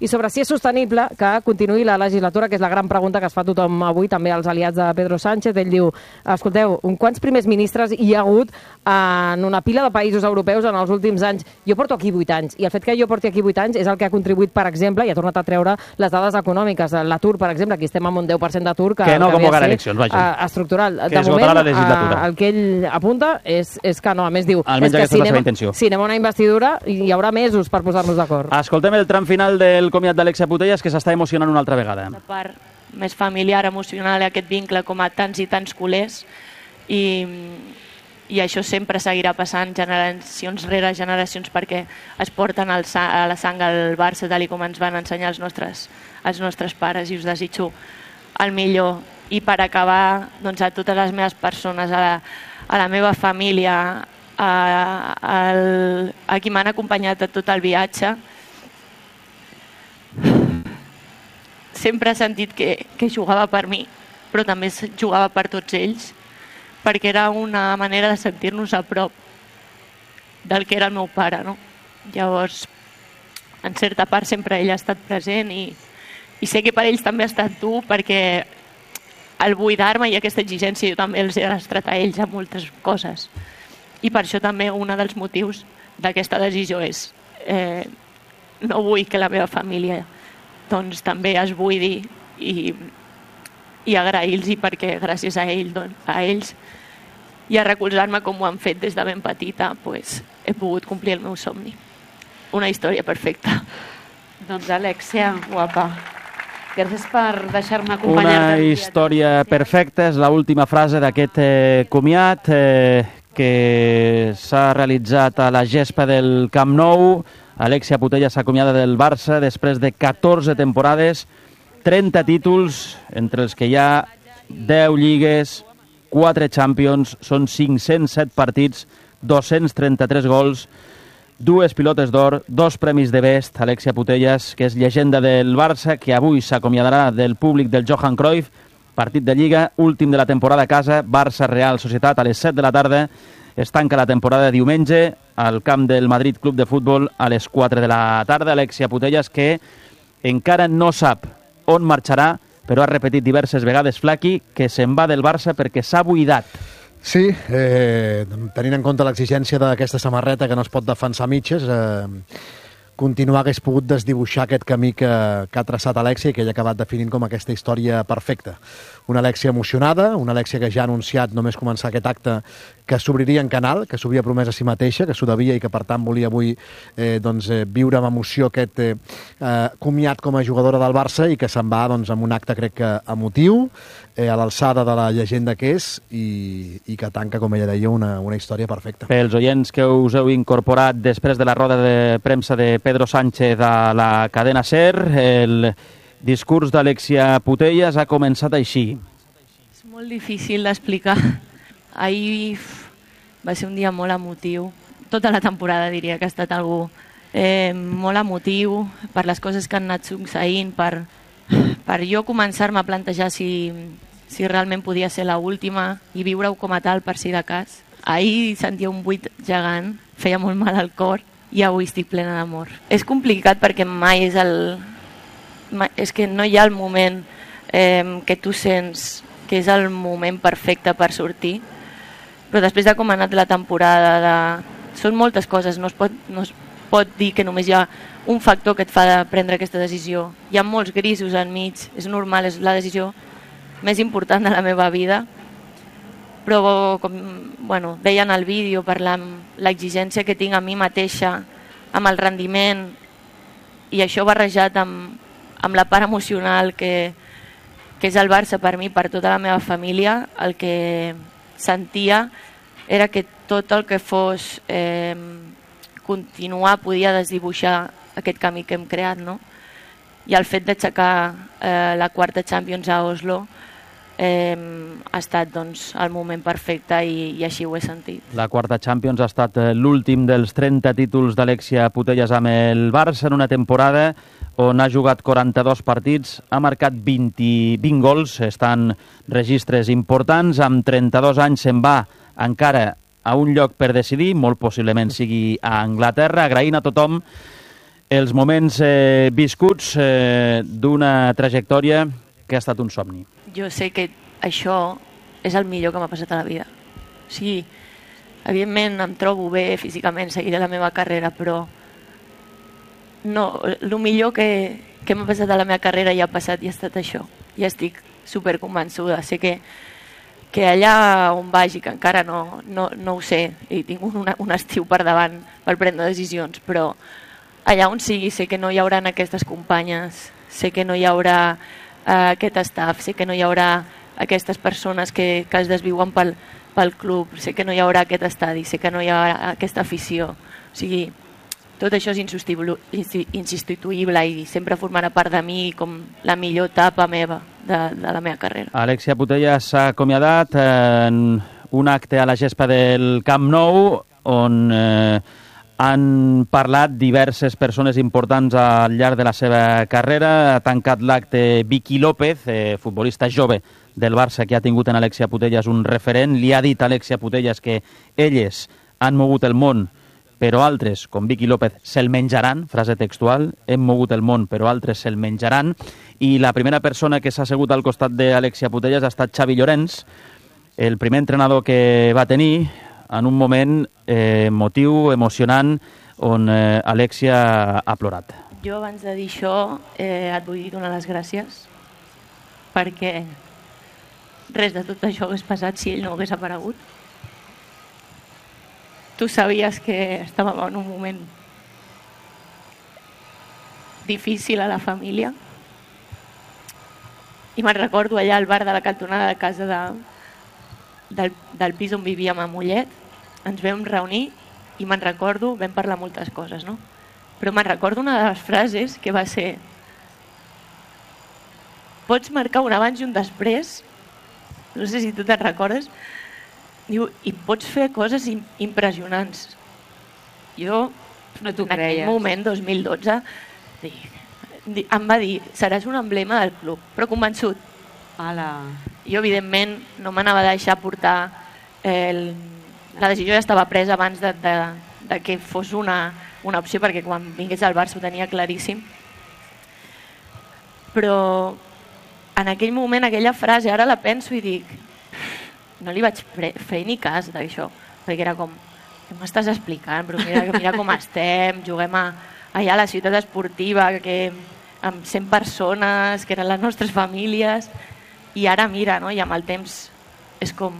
i sobre si és sostenible que continuï la legislatura, que és la gran pregunta que es fa tothom avui, també els aliats de Pedro Sánchez. Ell diu, escolteu, quants primers ministres hi ha hagut en una pila de països europeus en els últims anys? Jo porto aquí 8 anys, i el fet que jo porti aquí 8 anys és el que ha contribuït, per exemple, i ha tornat a treure les dades econòmiques. L'atur, per exemple, aquí estem amb un 10% d'atur que no convocarà eleccions, estructural. Que esgotarà la legislatura. El que ell apunta és que no. A més, diu, almenys aquesta és la seva intenció. Si anem a una investidura, hi haurà mesos per posar-nos d'acord. Escoltem el tram final del comiat d'Alexia Putellas, que s'està emocionant una altra vegada. La part més familiar, emocional, aquest vincle com a tants i tants culers, i això sempre seguirà passant generacions rere generacions, perquè es porten a la sang al Barça, tal com ens van ensenyar els nostres pares, i us desitjo el millor. I per acabar, doncs, a totes les meves persones, a la meva família, a qui m'han acompanyat a tot el viatge, sempre he sentit que jugava per mi, però també jugava per tots ells, perquè era una manera de sentir-nos a prop del que era el meu pare, no? Llavors, en certa part sempre ell ha estat present, i sé que per ells també ha estat dur, perquè el buidar-me i aquesta exigència jo també els he arrastrat a ells a moltes coses. I per això també un dels motius d'aquesta decisió és no vull que la meva família doncs també es buidi, i agrair-los perquè gràcies a ells i a recolzar-me com ho han fet des de ben petita, pues, he pogut complir el meu somni. Una història perfecta. Doncs Alexia, guapa, gràcies per deixar-me acompanyar-te. Una història perfecta és l'última frase d'aquest comiat que s'ha realitzat a la gespa del Camp Nou. Alexia Putellas s'acomiada del Barça després de 14 temporades, 30 títols, entre els que hi ha 10 lligues, 4 Champions, són 507 partits, 233 gols, 2 pilotes d'or, 2 premis de Best. Alexia Putellas, que és llegenda del Barça, que avui s'acomiadarà del públic del Johan Cruyff, partit de Lliga, últim de la temporada a casa, Barça-Real Societat a les 7 de la tarda. Es tanca la temporada diumenge al camp del Madrid Club de Futbol a les 4 de la tarda. Alexia Putellas, que encara no sap on marxarà, però ha repetit diverses vegades, Flaqui, que se'n va del Barça perquè s'ha buidat. Sí, tenint en compte l'exigència d'aquesta samarreta que no es pot defensar a mitges, continuar hagués pogut desdibuixar aquest camí que ha traçat Alexia i que ella ha acabat definint com aquesta història perfecta. Una Alexia emocionada, una Alexia que ja ha anunciat només començar aquest acte que s'obriria en canal, que s'havia promès a si mateixa, que s'ho devia i que per tant volia avui viure amb emoció aquest comiat com a jugadora del Barça, i que se'n va amb un acte, crec que emotiu, a l'alçada de la llegenda que és, i que tanca, com ella deia, una història perfecta. Pels oients que us heu incorporat després de la roda de premsa de Pedro Sánchez a la cadena SER, el discurs d'Alexia Putellas ha començat així. És molt difícil d'explicar. Ahir va ser un dia molt emotiu. Tota la temporada diria que ha estat algú molt emotiu per les coses que han anat succeint, per jo començar-me a plantejar si realment podia ser l'última i viure-ho com a tal per si de cas. Ahir sentia un buit gegant, feia molt mal al cor, i avui estic plena d'amor. És complicat perquè mai és que no hi ha el moment que tu sents que és el moment perfecte per sortir, però després de com ha anat la temporada, són moltes coses, no es pot dir que només hi ha un factor que et fa de prendre aquesta decisió. Hi ha molts grisos enmig, és normal, és la decisió més important de la meva vida, però com deia en el vídeo, per l'exigència que tinc a mi mateixa, amb el rendiment, i això barrejat amb la part emocional que és el Barça per mi, per tota la meva família, el que sentia era que tot el que fos continuar podia desdibuixar aquest camí que hem creat, no? I el fet d'aixecar la quarta Champions a Oslo ha estat el moment perfecte, i així ho he sentit. La quarta Champions ha estat l'últim dels 30 títols d'Alexia Putellas amb el Barça en una temporada on ha jugat 42 partits, ha marcat 20 gols, estan registres importants, amb 32 anys se'n va encara a un lloc per decidir, molt possiblement sigui a Anglaterra, agraint a tothom els moments viscuts d'una trajectòria que ha estat un somni. Jo sé que això és el millor que m'ha passat a la vida. O sigui, evidentment em trobo bé físicament, seguiré la meva carrera, però no, el millor que m'ha passat a la meva carrera ja ha passat i ha estat això. Ja estic superconvençuda. Sé que allà on vagi, que encara no ho sé, i tinc un estiu per davant per prendre decisions, però allà on sigui sé que no hi haurà aquestes companyes, sé que no hi haurà aquest staff, sé que no hi haurà aquestes persones que es desviuen pel club, sé que no hi haurà aquest estadi, sé que no hi haurà aquesta afició. O sigui, tot això és insubstituïble i sempre formarà part de mi com la millor etapa meva de la meva carrera. Alexia Putellas s'ha acomiadat en un acte a la gespa del Camp Nou on han parlat diverses persones importants al llarg de la seva carrera. Ha tancat l'acte Vicky López, futbolista jove del Barça que ha tingut en Alexia Putellas un referent. Li ha dit a Alexia Putellas que elles han mogut el món, però altres, com Vicky López, se'l menjaran, frase textual, hem mogut el món, però altres se'l menjaran. I la primera persona que s'ha assegut al costat d'Alexia Putellas ha estat Xavi Llorens, el primer entrenador que va tenir en un moment emotiu, emocionant, on Alexia ha plorat. Jo, abans de dir això, et vull donar les gràcies, perquè res de tot això hagués passat si ell no hagués aparegut. Tu sabies que estàvem en un moment difícil a la família i me'n recordo allà al bar de la cantonada de casa del pis on vivíem a Mollet. Ens vam reunir i me'n recordo, vam parlar moltes coses, no? Però me'n recordo una de les frases que va ser: pots marcar un abans i un després, no sé si tu te'n recordes, diu, i pots fer coses impressionants. Jo, no t'ho en aquell moment, 2012, em va dir, seràs un emblema del club, però convençut. Jo, evidentment, no m'anava a deixar portar la decisió ja estava presa abans de que fos una opció, perquè quan vingués al Barça ho tenia claríssim. Però en aquell moment, aquella frase, ara la penso i dic, no li vaig fer ni cas d'això, perquè era com, què m'estàs explicant? Però mira com estem, juguem allà a la ciutat esportiva, amb 100 persones, que eren les nostres famílies, i ara mira, no? I amb el temps és com,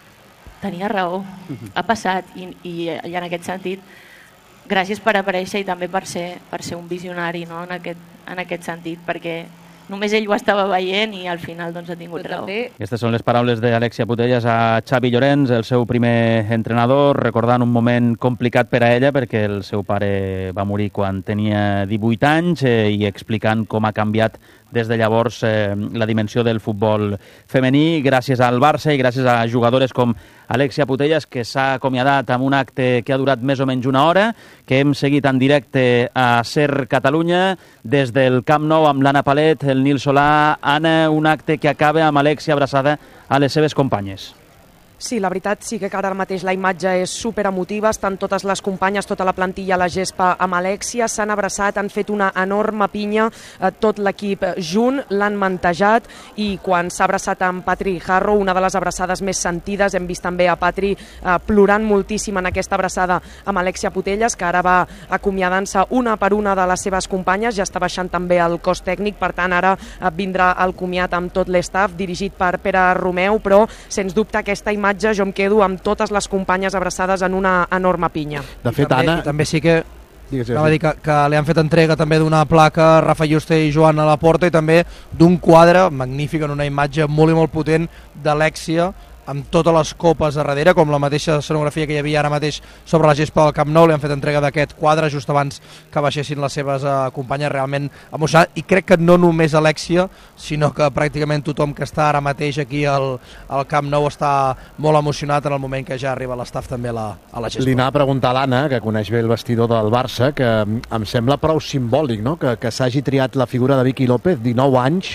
tenia raó, ha passat, i en aquest sentit, gràcies per aparèixer i també per ser un visionari, no? en aquest sentit, perquè només ell ho estava veient i al final doncs, ha tingut raó. Aquestes són les paraules d'Alexia Putellas a Xavi Llorens, el seu primer entrenador, recordant un moment complicat per a ella perquè el seu pare va morir quan tenia 18 anys i explicant com ha canviat des de llavors la dimensió del futbol femení, gràcies al Barça i gràcies a jugadores com Alexia Putellas, que s'ha acomiadat amb un acte que ha durat més o menys una hora, que hem seguit en directe a Ser Catalunya, des del Camp Nou amb l'Anna Palet, el Nil Solà. Anna, un acte que acaba amb Alexia abraçada a les seves companyes. Sí, la veritat sí que ara mateix la imatge és superemotiva, estan totes les companyes, tota la plantilla a la gespa amb Alexia, s'han abraçat, han fet una enorme pinya, tot l'equip junt, l'han mantejat, i quan s'ha abraçat amb Patri Harrow, una de les abraçades més sentides, hem vist també a Patri plorant moltíssim en aquesta abraçada amb Alexia Putellas, que ara va acomiadant-se una per una de les seves companyes, ja està baixant també el cos tècnic, per tant ara vindrà el comiat amb tot l'estaf, dirigit per Pere Romeu, però sens dubte aquesta imatge jo em quedo amb totes les companyes abraçades en una enorme pinya. De fet, Anna... També sí que... Anava a dir que li han fet entrega també d'una placa Rafa Juste i Joan a la Porta, i també d'un quadre magnífic, en una imatge molt i molt potent d'Alexia, amb totes les copes a darrere, com la mateixa escenografia que hi havia ara mateix sobre la gespa del Camp Nou. Li han fet entrega d'aquest quadre just abans que baixessin les seves companyes, realment emocionant, i crec que no només Alexia, sinó que pràcticament tothom que està ara mateix aquí al Camp Nou està molt emocionat en el moment que ja arriba l'estaf també a la gespa. Li anava a preguntar a l'Anna, que coneix bé el vestidor del Barça, que em sembla prou simbòlic, no? que s'hagi triat la figura de Vicky López, 19 anys,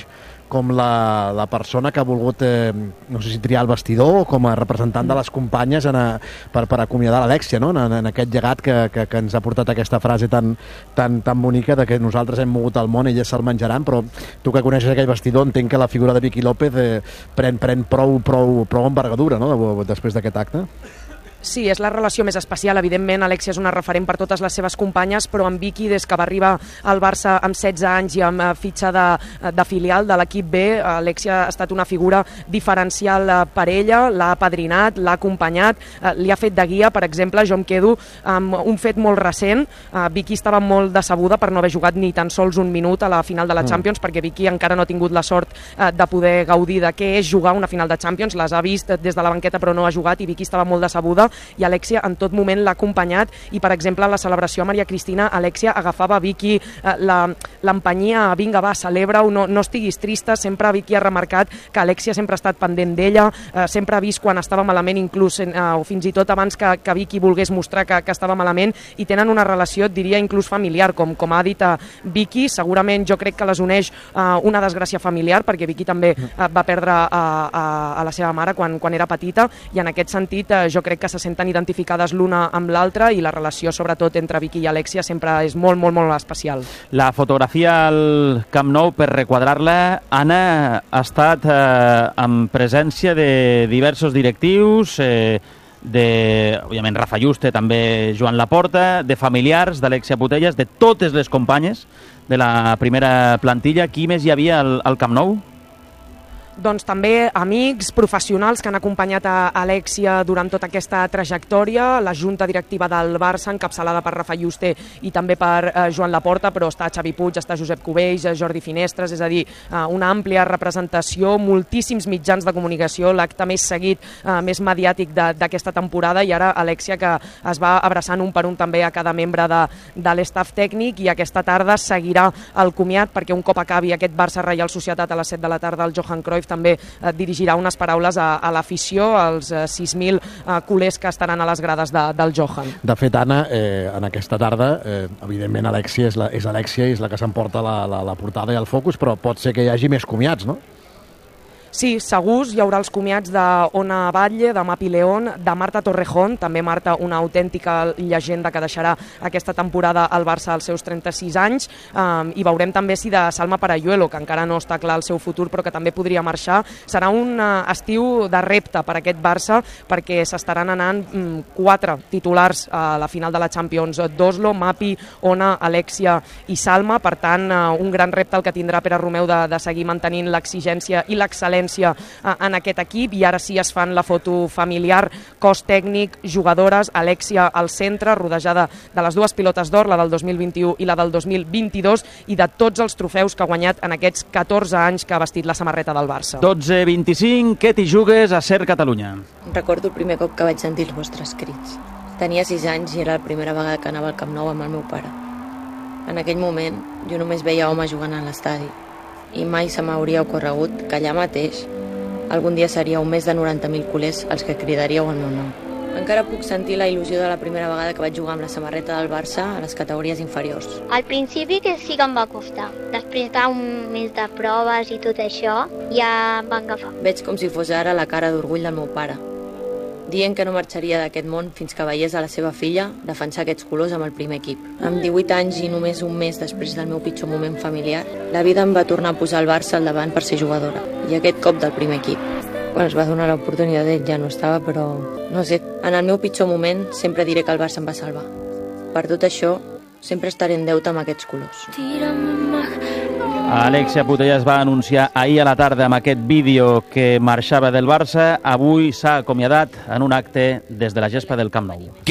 com la persona que ha volgut, no sé si triar el vestidor o com a representant de les companyes per acomiadar l'Alèxia, no? En aquest llegat que ens ha portat aquesta frase tan bonica de que nosaltres hem mogut el món, elles se'l menjaran, però tu que coneixes aquell vestidor entenc que la figura de Vicky López pren prou envergadura, no?, després d'aquest acte. Sí, és la relació més especial. Evidentment, Alèxia és una referent per totes les seves companyes, però amb Vicky, des que va arribar al Barça amb 16 anys i amb fitxa de filial de l'equip B, Alèxia ha estat una figura diferencial per ella, l'ha apadrinat, l'ha acompanyat, li ha fet de guia. Per exemple, jo em quedo amb un fet molt recent. Vicky estava molt decebuda per no haver jugat ni tan sols un minut a la final de la Champions, perquè Vicky encara no ha tingut la sort de poder gaudir de què és jugar una final de Champions. Les ha vist des de la banqueta però no ha jugat, i Vicky estava molt decebuda, i Alèxia en tot moment l'ha acompanyat, i per exemple a la celebració a Maria Cristina, Alèxia agafava Vicky, l'empenyia, vinga va, celebra-ho, no estiguis trista. Sempre Vicky ha remarcat que Alèxia sempre ha estat pendent d'ella, sempre ha vist quan estava malament, inclús o fins i tot abans que Vicky volgués mostrar que estava malament, i tenen una relació, et diria, inclús familiar, com ha dit Vicky. Segurament jo crec que les uneix una desgràcia familiar, perquè Vicky també va perdre a la seva mare quan era petita, i en aquest sentit jo crec que se senten identificades l'una amb l'altra, i la relació sobretot entre Vicky i Alèxia sempre és molt, molt, molt especial. La fotografia al Camp Nou, per requadrar-la, Anna, ha estat en presència de diversos directius, òbviament Rafa Juste, també Joan Laporta, de familiars d'Alèxia Putellas, de totes les companyes de la primera plantilla. Qui més hi havia al Camp Nou? Doncs també amics, professionals que han acompanyat a Alèxia durant tota aquesta trajectòria, la junta directiva del Barça, encapçalada per Rafa Juste i també per Joan Laporta, però està Xavi Puig, està Josep Cubells, Jordi Finestres, és a dir, una àmplia representació, moltíssims mitjans de comunicació, l'acte més seguit, més mediàtic d'aquesta temporada, i ara Alèxia, que es va abraçant un per un també a cada membre de l'estaf tècnic, i aquesta tarda seguirà el comiat, perquè un cop acabi aquest Barça Reial Societat a les 7 de la tarda, el Johan Cruyff també dirigirà unes paraules a l'afició, als 6.000 culers que estaran a les grades del Johan. De fet, Anna, en aquesta tarda, evidentment Alèxia és Alèxia i és la que s'emporta la portada i el focus, però pot ser que hi hagi més comiats, no? Sí, segurs hi haurà els comiats d'Ona Batlle, de Mapi León, de Marta Torrejón, també Marta, una autèntica llegenda que deixarà aquesta temporada al Barça als seus 36 anys, i veurem també si de Salma Parayuelo, que encara no està clar el seu futur, però que també podria marxar. Serà un estiu de repte per aquest Barça, perquè s'estaran anant 4 titulars a la final de la Champions d'Oslo, Mapi, Ona, Alèxia i Salma. Per tant, un gran repte el que tindrà Pere Romeu de seguir mantenint l'exigència i l'excel·lència en aquest equip, i ara sí es fan la foto familiar, cos tècnic, jugadores, Alèxia al centre, rodejada de les 2 pilotes d'or, la del 2021 i la del 2022, i de tots els trofeus que ha guanyat en aquests 14 anys que ha vestit la samarreta del Barça. 12:25, què t'hi jugues a Ser Catalunya? Recordo el primer cop que vaig sentir els vostres crits. Tenia 6 anys i era la primera vegada que anava al Camp Nou amb el meu pare. En aquell moment jo només veia homes jugant a l'estadi, i mai se m'hauria ocorregut que allà mateix algun dia seríeu més de 90.000 culers els que cridaríeu el meu nom. Encara puc sentir la il·lusió de la primera vegada que vaig jugar amb la samarreta del Barça a les categories inferiors. Al principi que sí que em va costar. Després d'un mes de proves i tot això, ja em va agafar. Veig com si fos ara la cara d'orgull del meu pare, dient que no marxaria d'aquest món fins que veiés a la seva filla defensar aquests colors amb el primer equip. Amb 18 anys i només un mes després del meu pitjor moment familiar, la vida em va tornar a posar el Barça al davant per ser jugadora, i aquest cop del primer equip. Quan es va donar l'oportunitat d'ell ja no estava, però no sé, en el meu pitjor moment sempre diré que el Barça em va salvar. Per tot això, sempre estaré en deute amb aquests colors. Alèxia Putellas va anunciar ahir a la tarda amb aquest vídeo que marxava del Barça. Avui s'ha acomiadat en un acte des de la gespa del Camp Nou.